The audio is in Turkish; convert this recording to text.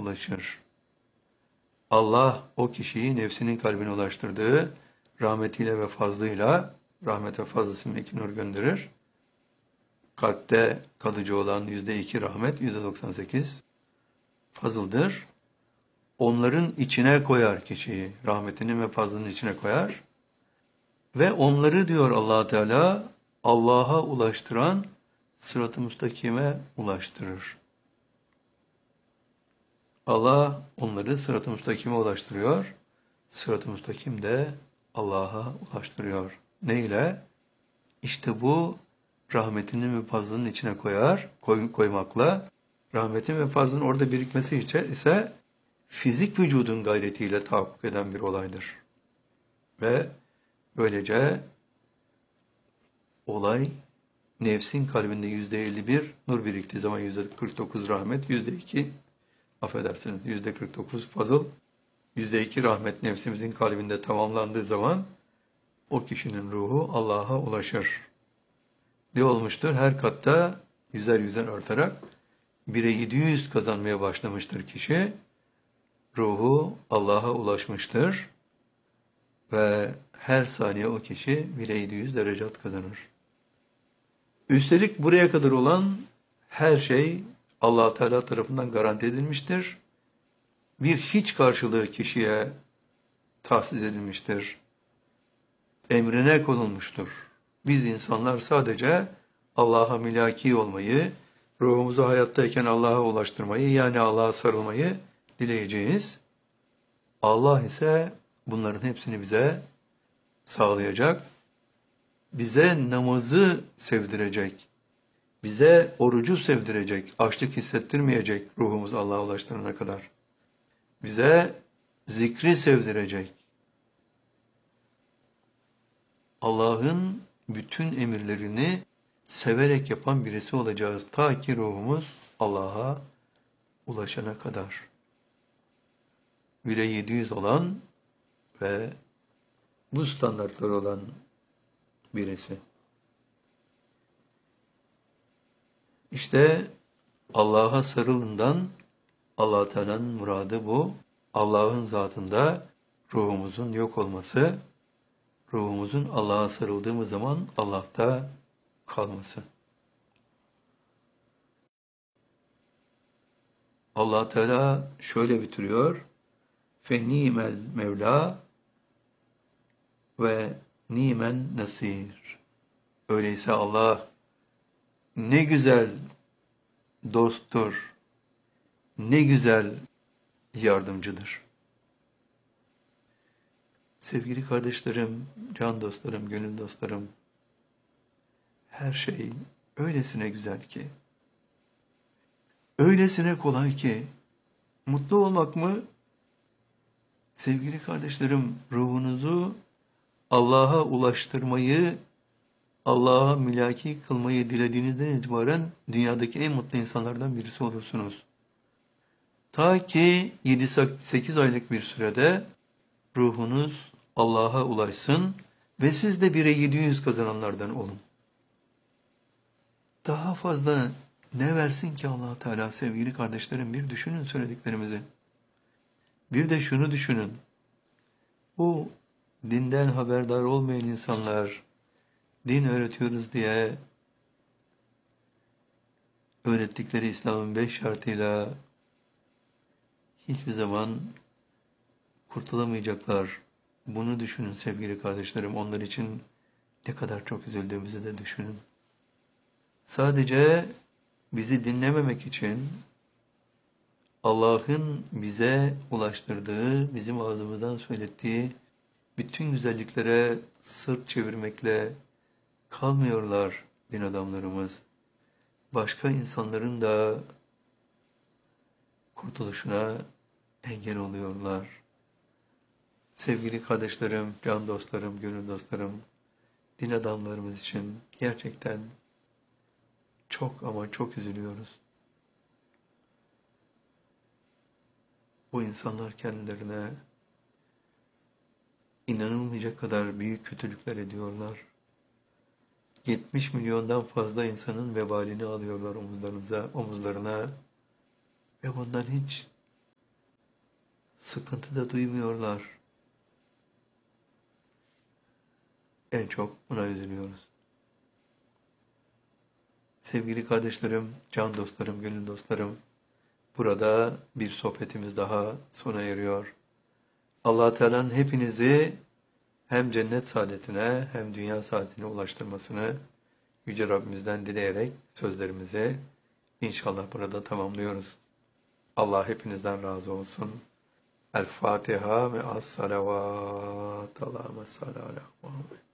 ulaşır. Allah o kişiyi nefsinin kalbine ulaştırdığı rahmetiyle ve fazlıyla, rahmet ve fazlası meki nur gönderir. Kalpte kalıcı olan %2 rahmet, %98 fazıldır. Onların içine koyar kişiyi, rahmetinin ve fazlının içine koyar. Ve onları diyor Allah Teala, Allah'a ulaştıran sırat-ı müstakime ulaştırır. Allah onları sırat-ı müstakime ulaştırıyor. Sırat-ı müstakim de Allah'a ulaştırıyor. Ne ile? İşte bu rahmetinin ve fazlının içine koymakla, rahmetin ve fazlının orada birikmesi ise fizik vücudun gayretiyle tahakkuk eden bir olaydır. Ve böylece olay nefsin kalbinde %51 nur biriktiği zaman %49 rahmet, %2 affedersiniz %49 fazıl, %2 rahmet nefsimizin kalbinde tamamlandığı zaman o kişinin ruhu Allah'a ulaşır. Ne olmuştur? Her katta yüzer artarak 1'e 700 kazanmaya başlamıştır kişi. Ruhu Allah'a ulaşmıştır ve her saniye o kişi 1'e 700 derecat kazanır. Üstelik buraya kadar olan her şey Allah Teala tarafından garanti edilmiştir. Bir hiç karşılığı kişiye tahsis edilmiştir. Emrine konulmuştur. Biz insanlar sadece Allah'a mülaki olmayı, ruhumuzu hayattayken Allah'a ulaştırmayı, yani Allah'a sarılmayı dileyeceğiz. Allah ise bunların hepsini bize sağlayacak. Bize namazı sevdirecek. Bize orucu sevdirecek. Açlık hissettirmeyecek ruhumuz Allah'a ulaştırana kadar. Bize zikri sevdirecek. Allah'ın bütün emirlerini severek yapan birisi olacağız. Ta ki ruhumuz Allah'a ulaşana kadar. 1'e 700 olan ve bu standartlar olan birisi. İşte Allah'a sarılından Allah Teala'nın muradı bu. Allah'ın zatında ruhumuzun yok olması, ruhumuzun Allah'a sarıldığımız zaman Allah'ta kalması. Allah Teala şöyle bitiriyor: "Fennimel Mevla ve nimen nasir." Öyleyse Allah ne güzel dosttur, ne güzel yardımcıdır. Sevgili kardeşlerim, can dostlarım, gönül dostlarım, her şey öylesine güzel ki, öylesine kolay ki, mutlu olmak mı? Sevgili kardeşlerim, ruhunuzu Allah'a ulaştırmayı, Allah'a mülaki kılmayı dilediğinizden itibaren dünyadaki en mutlu insanlardan birisi olursunuz. Ta ki 7-8 aylık bir sürede ruhunuz Allah'a ulaşsın ve siz de 1'e 700 kazananlardan olun. Daha fazla ne versin ki Allah Teala sevgili kardeşlerim? Bir düşünün söylediklerimizi. Bir de şunu düşünün. Bu dinden haberdar olmayan insanlar, din öğretiyoruz diye öğrettikleri İslam'ın 5 şartıyla hiçbir zaman kurtulamayacaklar. Bunu düşünün sevgili kardeşlerim. Onlar için ne kadar çok üzüldüğümüzü de düşünün. Sadece bizi dinlememek için Allah'ın bize ulaştırdığı, bizim ağzımızdan söylettiği bütün güzelliklere sırt çevirmekle kalmıyorlar din adamlarımız. Başka insanların da kurtuluşuna engel oluyorlar. Sevgili kardeşlerim, can dostlarım, gönül dostlarım, din adamlarımız için gerçekten çok ama çok üzülüyoruz. Bu insanlar kendilerine inanılmayacak kadar büyük kötülükler ediyorlar. 70 milyondan fazla insanın vebalini alıyorlar omuzlarına ve bundan hiç sıkıntı da duymuyorlar. En çok buna üzülüyoruz. Sevgili kardeşlerim, can dostlarım, gönül dostlarım, burada bir sohbetimiz daha sona eriyor. Allah Teala'nın hepinizi hem cennet saadetine hem dünya saadetine ulaştırmasını Yüce Rabbimizden dileyerek sözlerimizi inşallah burada tamamlıyoruz. Allah hepinizden razı olsun. El Fatiha ve as-salavat. Allahümme salli ala Muhammed.